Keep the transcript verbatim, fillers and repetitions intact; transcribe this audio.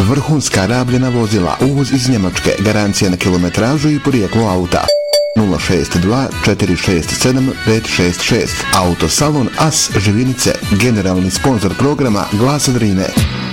Vrhunska rabljena vozila, uvoz iz Njemačke, garancija na kilometražu i porijeklo auta. nula šest dva četiri šest sedam pet šest šest. Autosalon As Živinice, generalni sponzor programa Glas Drine.